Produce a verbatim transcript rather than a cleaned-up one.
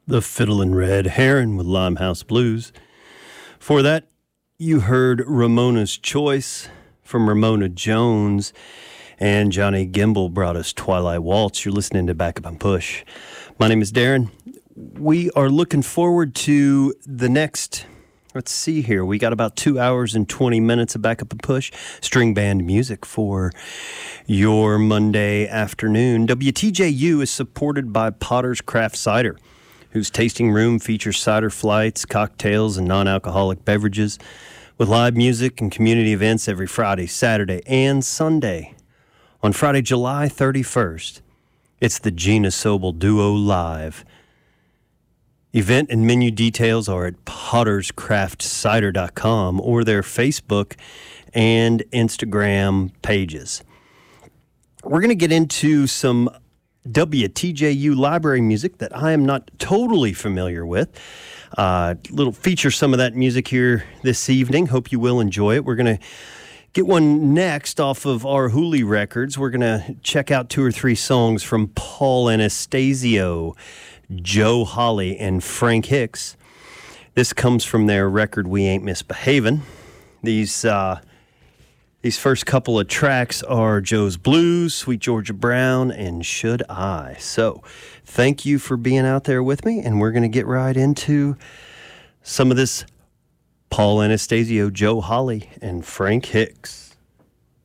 The Fiddlin' Red Heron with Limehouse Blues. For that, you heard Ramona's Choice from Ramona Jones, and Johnny Gimbel brought us Twilight Waltz. You're listening to Back Up and Push. My name is Darren. We are looking forward to the next, let's see here, we got about two hours and twenty minutes of Back Up and Push string band music for your Monday afternoon. W T J U is supported by Potter's Craft Cider, whose tasting room features cider flights, cocktails, and non-alcoholic beverages, with live music and community events every Friday, Saturday, and Sunday. On Friday, July thirty-first, it's the Gina Sobel Duo Live. Event and menu details are at potters craft cider dot com or their Facebook and Instagram pages. We're going to get into some W T J U library music that I am not totally familiar with. Uh, little feature some of that music here this evening. Hope you will enjoy it. We're going to get one next off of our Hooli Records. We're going to check out two or three songs from Paul Anastasio, Joe Holly, and Frank Hicks. This comes from their record We Ain't Misbehavin'. These uh, these first couple of tracks are Joe's Blues, Sweet Georgia Brown, and Should I. So thank you for being out there with me, and we're going to get right into some of this Paul Anastasio, Joe Holly, and Frank Hicks.